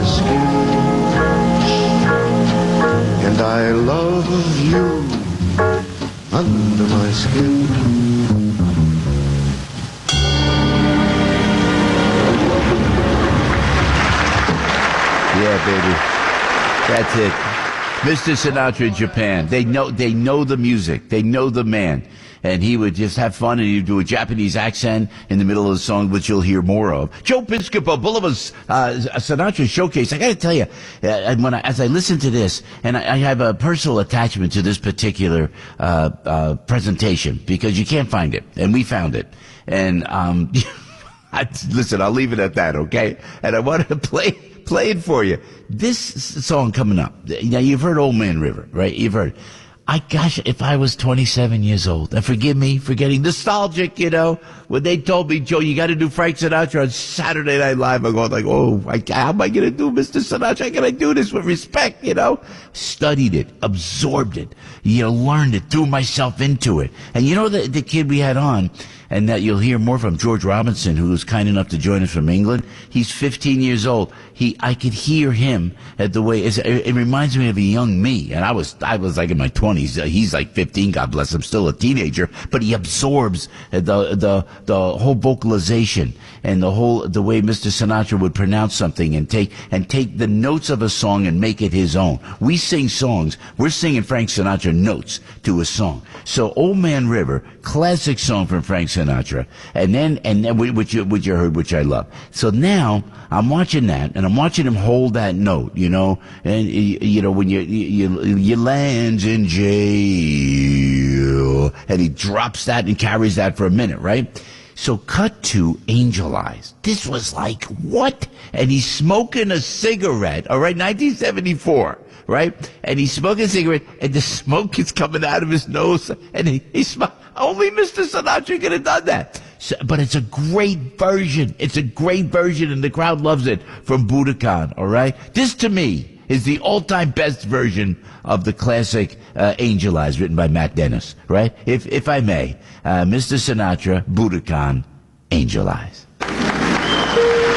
skin, and I love you under my skin. Yeah, baby. That's it. Mr. Sinatra in Japan. They know the music. They know the man. And he would just have fun, and he'd do a Japanese accent in the middle of the song, which you'll hear more of. Joe Piscopo, Bulliva's Sinatra Showcase. I got to tell you, as I listen to this, and I have a personal attachment to this particular presentation, because you can't find it, and we found it. And listen, I'll leave it at that, okay? And I wanted to play it for you. This song coming up. Now, you've heard Old Man River, right? You've heard. Gosh, if I was 27 years old, and forgive me for getting nostalgic, when they told me, Joe, you got to do Frank Sinatra on Saturday Night Live, I'm going like, oh, how am I going to do Mr. Sinatra? How can I do this with respect, Studied it, absorbed it, learned it, threw myself into it. And the kid we had on, and that you'll hear more from, George Robinson, who was kind enough to join us from England. He's 15 years old. I could hear him at the way, it reminds me of a young me. And I was like in my 20s. He's like 15, God bless him, still a teenager, but he absorbs the whole vocalization and the way Mr. Sinatra would pronounce something and take the notes of a song and make it his own. We sing songs. We're singing Frank Sinatra notes to a song. So Old Man River, classic song from Frank Sinatra, and then which you heard, which I love. So now I'm watching that, and I'm watching him hold that note, and when you lands in jail, and he drops that and carries that for a minute, right? So cut to Angel Eyes. This was like, what? And he's smoking a cigarette, all right, 1974. Right? And he's smoking a cigarette, and the smoke is coming out of his nose, and he's only Mr. Sinatra could have done that. So, but it's a great version. It's a great version, and the crowd loves it, from Budokan, all right? This, to me, is the all-time best version of the classic Angel Eyes, written by Matt Dennis, right? If I may, Mr. Sinatra, Budokan, Angel Eyes.